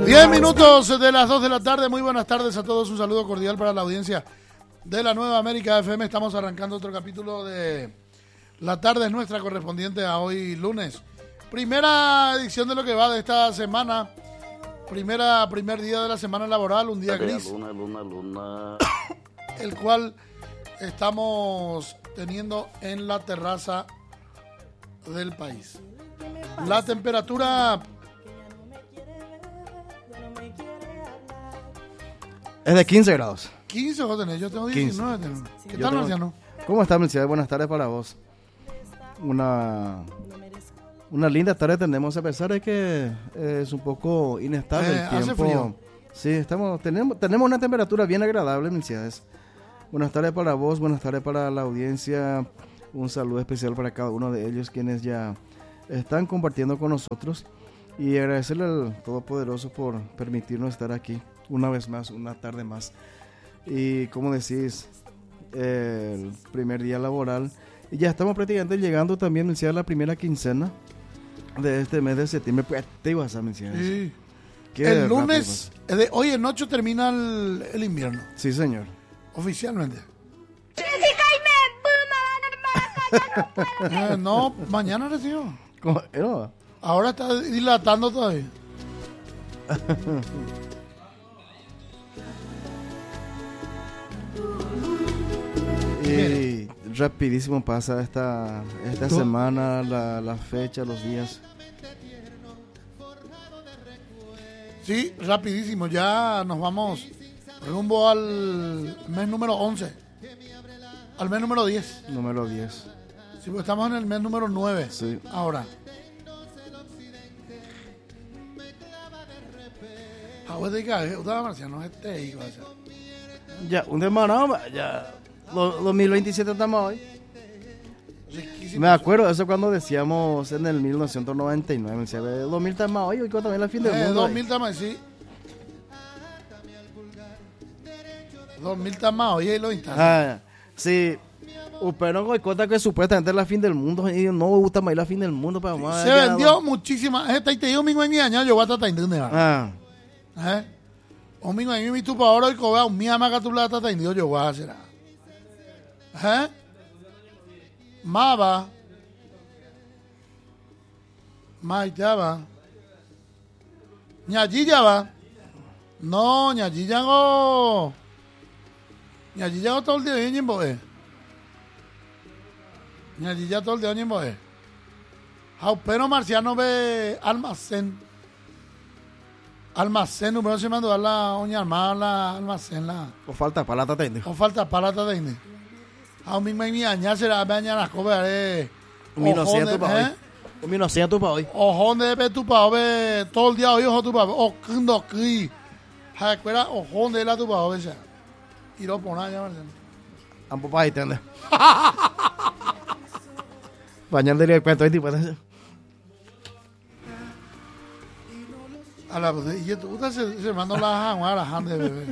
10 minutos de las 2 de la tarde. Muy buenas tardes a todos. Un saludo cordial para la audiencia de la Nueva América FM. Estamos arrancando otro capítulo de La Tarde es Nuestra, correspondiente a hoy lunes. Primera edición de lo que va de esta semana. Primer día de la semana laboral, un día gris. Luna. El cual estamos teniendo en la terraza del país. La temperatura es de 15 grados. 15 vos tenés, yo tengo 19. ¿Qué tal, Marciano? ¿Cómo estás, Mercedes? Buenas tardes para vos. Una linda tarde tenemos, a pesar de que es un poco inestable el tiempo. Hace frío. Sí, tenemos una temperatura bien agradable, Mercedes. Buenas tardes para vos, buenas tardes para la audiencia. Un saludo especial para cada uno de ellos, quienes ya están compartiendo con nosotros. Y agradecerle al Todopoderoso por permitirnos estar aquí una vez más, una tarde más. Y como decís, el primer día laboral. Y ya estamos prácticamente llegando también, Mercedes, a la primera quincena de este mes de septiembre. Pues te ibas a mencionar sí. El lunes, hoy en 8 termina el invierno. Sí, señor. Oficialmente. No, mañana recibo. ¿No? Ahora está dilatando todavía. Y rapidísimo pasa esta semana, la fecha, los días. Sí, rapidísimo. Ya nos vamos rumbo al mes número 11. Al mes número 10. Número 10. Sí, pues estamos en el mes número 9. Sí. Ahora. Ya, un semana, ya. 2027 estamos hoy. Riquísimo. Me acuerdo de eso cuando decíamos en el 1999. Me decía, 2000 estamos hoy, hoy también la fin del mundo. 2000 estamos, sí. 2000 estamos hoy, ahí lo instalan. Sí. Pero no cuenta que supuestamente es la fin del mundo y no me gusta más la fin del mundo para más. Se vendió muchísima. Esta te digo mismo en mi año, yo voy a tratar Ah. O mismo en mi tupa ahora y cobra un mía más que tú la tratas indio yo voy a hacer. Maba. Maitaba. Ñallilla va. No, ñallilla go. Ñallilla go todo el día en Boe. Ñallilla todo el día en Boe. Pero Marciano ve almacén. Almacén, número se mandó a la oña armada, la almacén, la. O falta palata técnica. O falta palata técnica. A mí me añade será mañana las cobras. Un 1900 para hoy. Un 1900 para hoy. Ojón de tu pa ve todo el día hoy ojo tu pa. O cuando aquí. Jacuera ojón de la tu pa ve. Y lo pone allá, Marcelo. Ampo pa ahí tende. Bañar del cuento ahí tipo de. A la pues, y tú se mandó la han de bebé.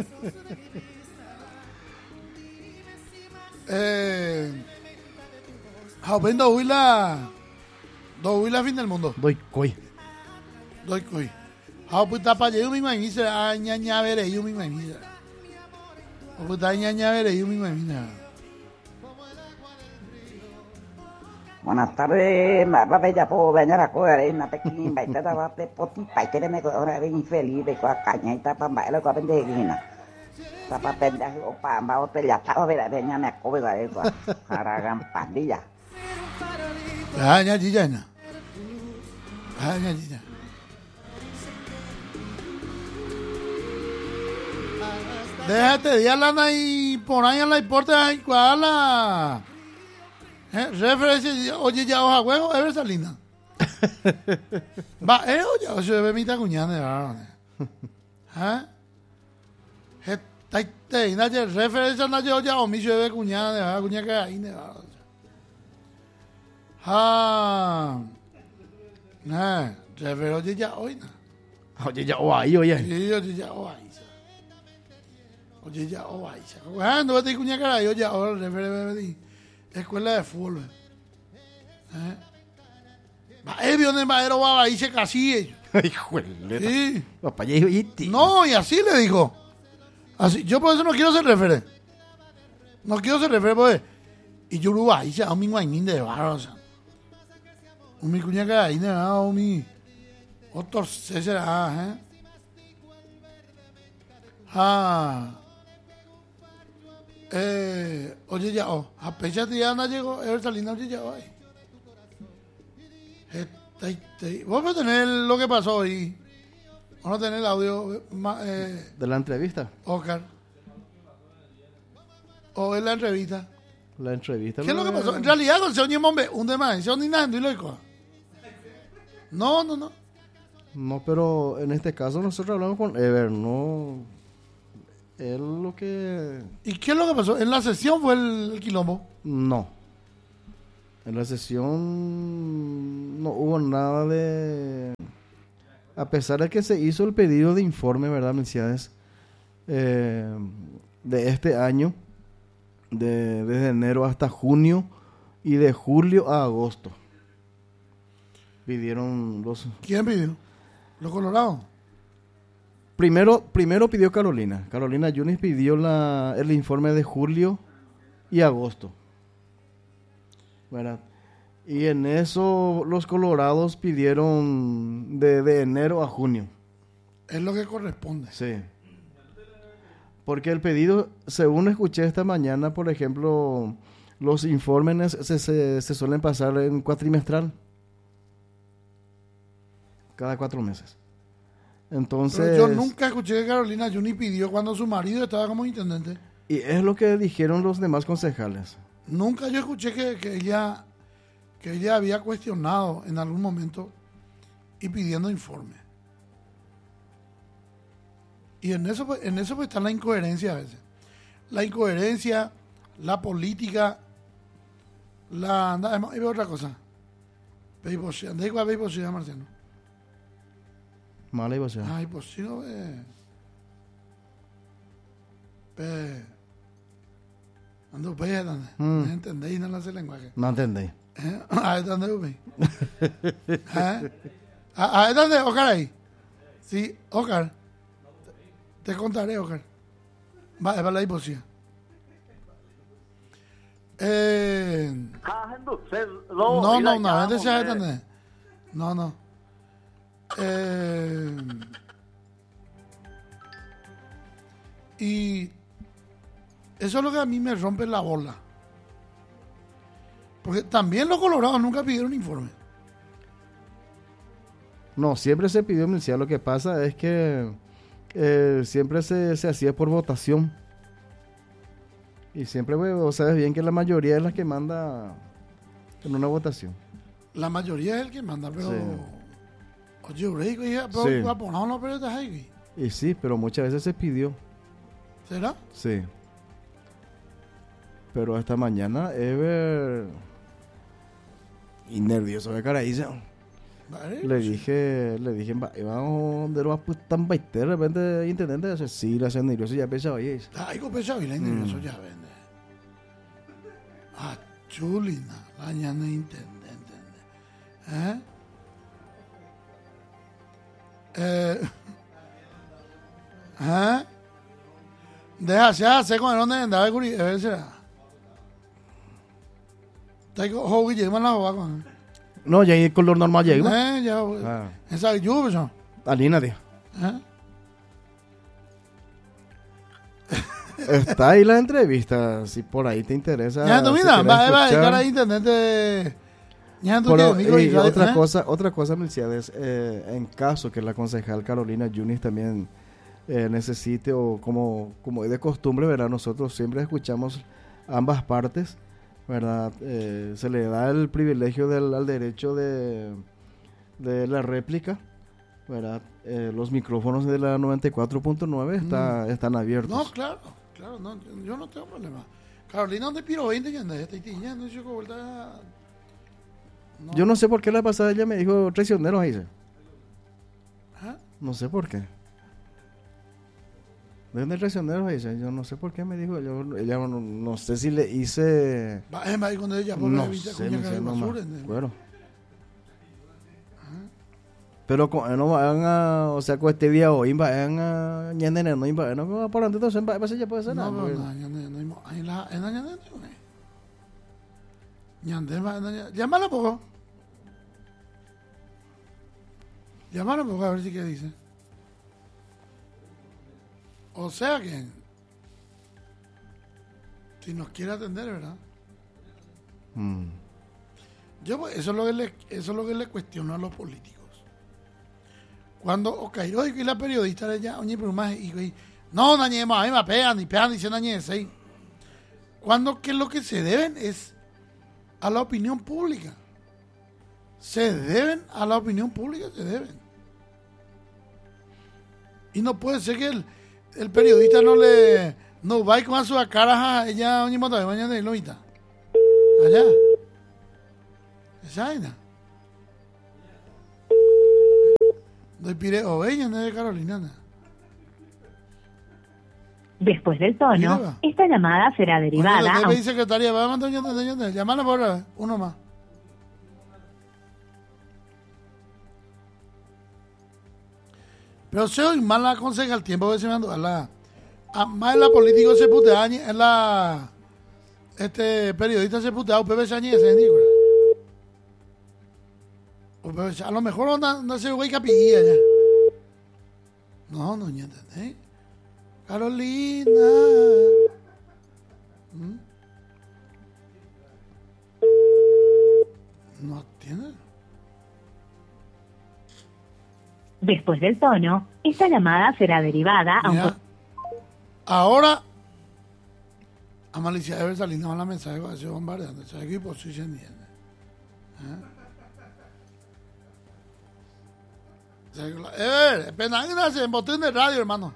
Ven do huila fin del mundo. Doy coi. Pues tapa yo mi mamita ñaña veré yo mi mamita. Pues ta ñaña veré yo mi mamita. Buenas tardes, va bella po bañar a coger na pequín baita da te poti paite me ahora bien infeliz de coa caña y tapa baila coa pendejina. Tapa pendejo o pa ba o pelea pa ver beña me cobe va eso. Haragan pandilla. Ñallilla. Déjate de lana y por ahí en la importa y cuál la referencia, oye ya hoja huevo, es esa linda. Va, oye, se ve mitad cuñada, ¿verdad? Te naje referencia naje oye o mi se ve cuñada, cuñada que ahí, ¿verdad? Referencia oye ya hoy, ¿no? Oye, ya o ahí, oye. Sí, oye ya o ahí. Oye ya o ahí. No vete cuñada que ahí, oye ahora referencia. Escuela de fútbol. Va, vio de madero va ahí se casi ellos. Híjole. Sí. Papá ya dijo, "Iti". No, y así le dijo. Así, yo por eso no quiero ser referé. No quiero ser referé porque... Y yo lo ahí se da un mi guaynín de barro, o sea. Un mi cuñaca ahí de nada, un mi... Otro se será, oye ya, a pecha ya no llegó, Salina, oye ya, ay. Vos vas a tener lo que pasó hoy. Vamos a tener el audio De la entrevista. Oscar. O en la entrevista. La entrevista. ¿Qué es lo que pasó? En realidad, con el señor Mombe, un demás, se ni nada, y lo dijo. No. No, pero en este caso nosotros hablamos con Ever, no. Él lo que. ¿Y qué es lo que pasó? En la sesión fue el quilombo. No. En la sesión no hubo nada de... A pesar de que se hizo el pedido de informe, ¿verdad, Melciades? De este año, desde enero hasta junio y de julio a agosto. Pidieron los... ¿Quién pidió? ¿Los colorados? Primero pidió Carolina. Carolina Yunis pidió el informe de julio y agosto. ¿Verdad? Y en eso los colorados pidieron de enero a junio. Es lo que corresponde. Sí. Porque el pedido, según escuché esta mañana, por ejemplo, los informes se suelen pasar en cuatrimestral. Cada 4 meses. Entonces... Pero yo nunca escuché que Carolina Yuni pidió cuando su marido estaba como intendente. Y es lo que dijeron los demás concejales. Nunca yo escuché que ella había cuestionado en algún momento y pidiendo informe. Y en eso pues está la incoherencia a veces. La incoherencia, la política, además, hay otra cosa. ¿Anda igual a Marciano? Mala iba a ser. Ay, pues sí, no ando ¿dónde? ¿No entendéis? No hace lenguaje. No entendí. ¿A dónde voy? ¿A dónde, Oscar, ahí? Sí, Oscar. Te contaré, Oscar. Va, es para la hipoxia. No, vete a entender. No. Y eso es lo que a mí me rompe la bola. Porque también los colorados nunca pidieron informe. No, siempre se pidió Melciades. Lo que pasa es que siempre se hacía por votación. Y siempre, vos sabes bien que la mayoría es la que manda en una votación. La mayoría es el que manda, pero... Sí. Oye, Ureico, Sí. va a poner una pelota ahí. Y sí, pero muchas veces se pidió. ¿Será? Sí. Pero esta mañana, Ever... Y nervioso de cara dice... Vale, Le dije, vamos, de los tan baite, de repente, intendente, dice, sí, la hacen nervioso, ya pensaba, oye, ay, con pesado y la nervioso ya vende. Chulina, la ñana intendente. Deja se con el donde andaba Guri, a ver será. Te digo, lleva la boca con. no, ya hay color normal llega. Ya, esa lluvia, Alina, tío. Está ahí la entrevista, si por ahí te interesa. Ya, tú si mira, quieres va a escuchar. dedicar a intendente. Ya, tú Pero, quieres, y otra cosa, Melciades, en caso que la concejal Carolina Yunis también necesite, o como es de costumbre, ¿verdad? Nosotros siempre escuchamos ambas partes, ¿verdad? Se le da el privilegio al derecho de la réplica, ¿verdad? Los micrófonos de la 94.9 están abiertos. No, claro, no, yo no tengo problema. Carolina, ¿dónde piro 20? Ya estoy tiñando, chico, vuelta. No. Yo no sé por qué la pasada ella me dijo traicioneros ahí. No sé por qué. ¿De dónde traicioneros ahí? Yo no sé por qué me dijo. Ella no sé si le hice... Va a ir con ella por no la vista sé, cuña no de sé, basura. bueno. Pero no van a, o sea, con este día hoy van a ñandene, no iba, no por antes entonces va ya puede ser No, nada. pero no, ahí la ñandene. Ñandene, llámala poco. Llámala poco a ver si qué dice. O sea que si nos quiere atender, ¿verdad? Yo pues, eso es lo que le cuestiono a los políticos. Cuando Ocairo y la periodista de ella, oye, pero más y no, nañe más, a mí me pegan, dicen nañe seis. Cuando que lo que se deben es a la opinión pública. Se deben a la opinión pública, se deben. Y no puede ser que el periodista no va con su cara a ella, oye, mota de mañana y lo invita. Allá. Esa vaina. Doy pire o ella, no es de Carolina. ¿No? Después del tono, Mira. esta llamada será derivada Bueno, a debe un... secretaria, va a mandar doña, llámala por ahora, uno más. Pero se hoy mal la aconseja el tiempo que se me ando. Más en la política se putea, en la periodista se putea, UPB Sáñez, se indica. A lo mejor no se güey capilla ya. No, doña, ¿entendés? Carolina. No tiene. Después del tono, esta llamada será derivada a un... Mira, ahora a Malicia debe salir no la mensaje va a ser bombardeando. ¿Sabes qué posición tiene? Espera, en botón de radio, hermano.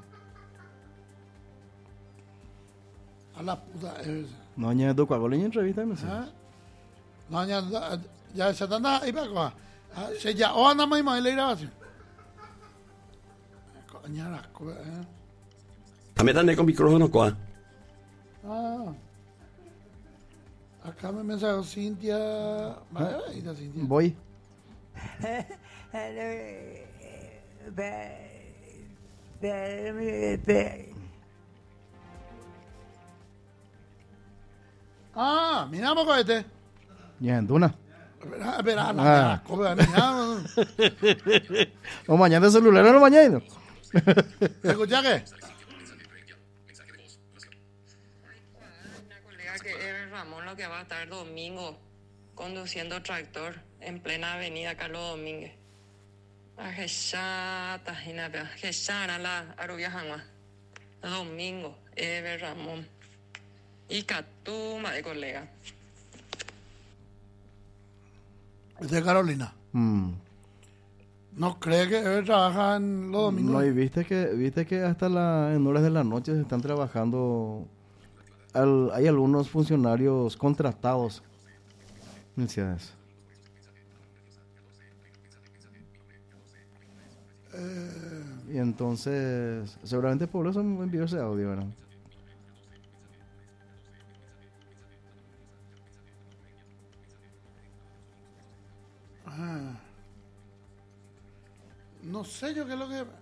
A la puta. No, ya do cuál le entrevista, no sé. No, ya se anda ahí para acá. Se ya o anda más y le irá así. Coña la cosa, Ametane con micrófono coa. Acá me mensaje Cintia. Ahí está Cintia. Voy. Mira poco este. Ya en Duna. Espera, mira. O mañana el celular no mañana. ¿Escucha qué? Una colega que es Ramón, lo que va a estar domingo conduciendo tractor en plena avenida Carlos Domínguez. A la Arubia Jamás. Domingo, Ever Ramón. Y Catuma de colega. Este es Carolina. ¿No cree que él trabaja en los domingos? No, y viste que hasta en horas de la noche se están trabajando. Hay algunos funcionarios contratados. Felicidades. Y entonces, seguramente por eso me envió ese audio, ¿verdad? No sé yo qué es lo que...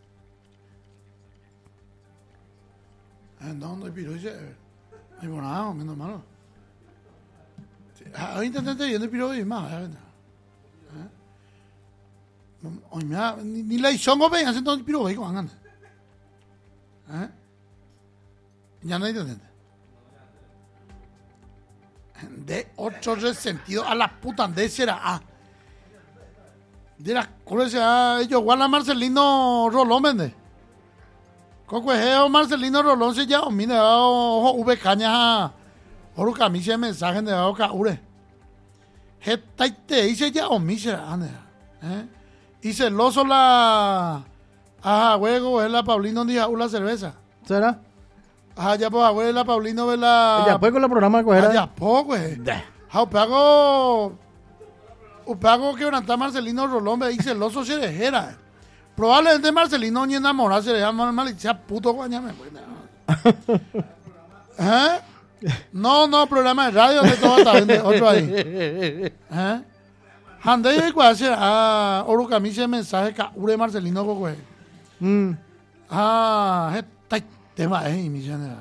No, piro dice... Ay, bueno, nada, menos malo. Hoy intenté viendo piro y más, Hoy mira, ni la hicongo ven, hacen todo el piro, con ganas. Ya no intenté. De otro resentido a la puta de será. De las cosas ellos guardan Marcelino Rolón vende. Cocuejeo Marcelino Rolón se llama mira ojo v caña oro camisa de mensaje de oca ure. Te dice ya o misera y celoso la juego es la Paulino donde la cerveza. ¿Será? Ya pues abuela la Paulino ve la Ya pues con la programa coger. Ya poco pago que ahora Marcelino Rolón me dice celoso se dejera. Probablemente Marcelino ni enamorarse de normal y sea puto guañame. No, programa de radio donde todo está otro ahí. Ande y cuase a Orucamiche mensaje que ure Marcelino Cocoe. Esta tema es mi genera.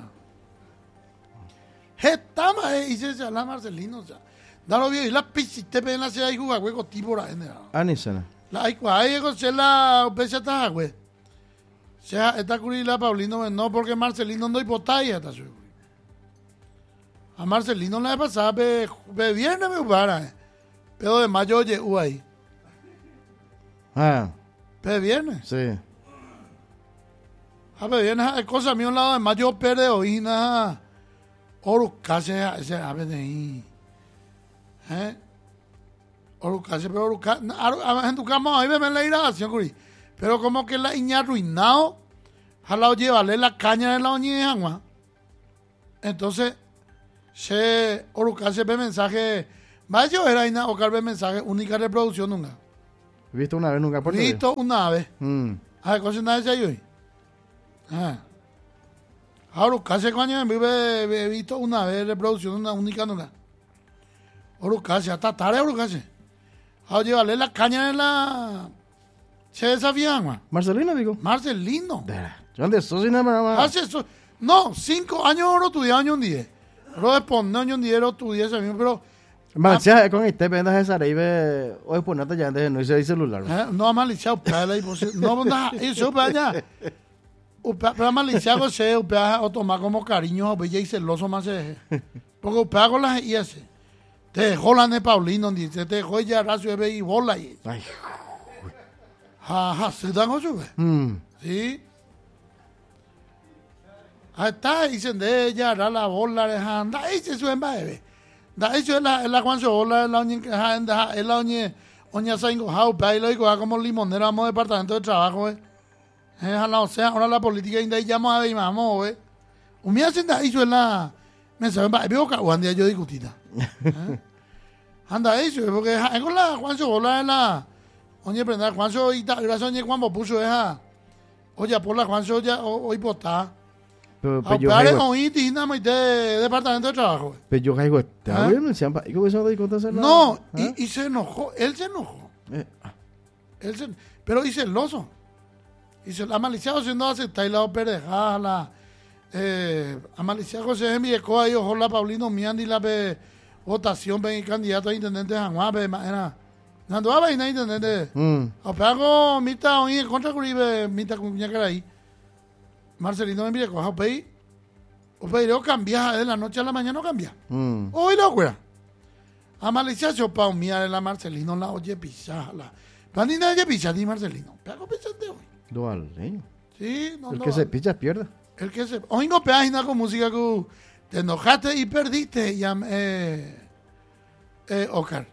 Esta más es y se habla Marcelino ya. Dalo bien y la pisite en la ciudad y jugar hueco tipo la genera. Anisana. La hay cuaje con la pesa ta güey. Sea esta curila Paulino no porque Marcelino no hipotaya esta su. A Marcelino la pasada be viernes me para. Pero de mayo oye ahí. Ah, Pe viernes. sí. A pe viernes hay cosa mío un lado de mayo perde oína. Oro casi ese ave de ahí. Oro casi pero oro casi en tu cama ahí me la iración curi. Pero como que la iña arruinado, jalao llevarle la caña de la oña agua. Entonces se oro casi ve mensaje mayo era ina o carve mensaje única reproducción nunca. ¿Viste una vez nunca por Visto una vez. A ver, cosa nada de ahí. Ahora casi cuando he visto una vez reproducción una única nunca. Ahora casi hasta tarde ahora casi. Ahora llevarle la caña de la se desafían, Marcelino, digo. Marcelino. Yo antes eso sin nada más. Hace eso. No, 5 años oro estudiaba año un 10. Lo respondió año un 10 ero estudié ese mismo, pero Marcia con este pendas de Saraibe o exponente ya antes no hice celular. no ha maliciado para la imposible. No, eso para allá. Para maliciado se upea o tomar como cariño o bella y celoso más se. Porque upea con las y ese. Te dejó la de Paulino, dice, te dejó ya Racio de y bola y. Ay. Ajá, se dan ocho, sí. Ahí está, dicen de ella, da la bola, anda, ahí se sube en baile. Da eso es la Juancho bola, la oña, es la oña saingo, how, bailo y coja como limonero, vamos departamento de trabajo, o sea, ahora la política y de ahí llamo a ver, vamos, un día se da eso es la, me saben, veo que un día yo discutida. Anda eso, porque es con la Juancho bola, es la, oye, prenda, Juancho, y gracias a oña cuando puso esa, oye, por la Juancho ya, hoy potá. Pero yo de departamento de trabajo. Pero yo caigo, ¿te hago bien? ¿Y cómo se va a dar cuenta? No, y se enojó, él se enojó. Pero y celoso. Y se la maliciado siendo aceptar y la opereja, la amaliciado se envió ahí, ojo la Paulino Miandi la votación ven candidato a intendente de San Juan, era Nando a vaina intendente. O pago mitad o en contra Curibe, mitad con que era ahí. Marcelino me mire, coja pay. O pero cambia de la noche a la mañana, no cambia. Hoy la güera. A Malicia se opa mía de la Marcelino la oye pisala. Pandina oye pisa di Marcelino. Pago pisante hoy. Dual, sí, no. El que se picha pierde. El que se hoy no peáis con música que te enojaste y perdiste ya Oscar.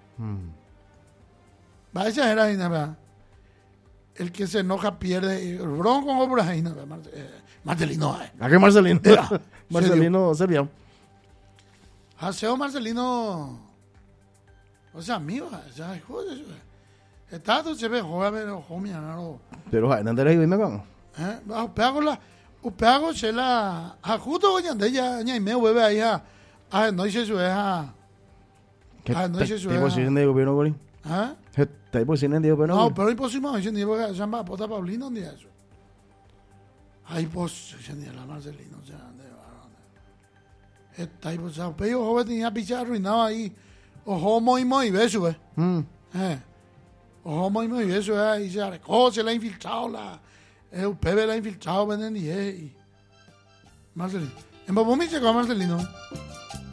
Vaya era ahí nada. El que se enoja pierde. El bronco con obras ahí nada. Marcelino. ¿A qué Marcelino? Marcelino Serviao. Haseo Marcelino. O sea, mío, ya es joder. Está tú se ve joder, homie, no. Pero en Andrés y me van. Pego la. Pego se la. Justo hoy ande ya y me vuelve ahí no dice su hija. No dice su hija. ¿Qué posición de gobierno, Gori? ¿Qué posición de gobierno? No, pero imposible. Dicen que se llama Pota Paulino un día eso. Ay, pues, la Marcelino, o sea, de varón. Está ahí, pues, pero joven tenía picha arruinado ahí. Ojo, muy, beso, Ojo, muy, beso, ahí se recoge, la ha infiltrado, el PB la ha infiltrado, venden y Marcelino. En Bobomi se con Marcelino.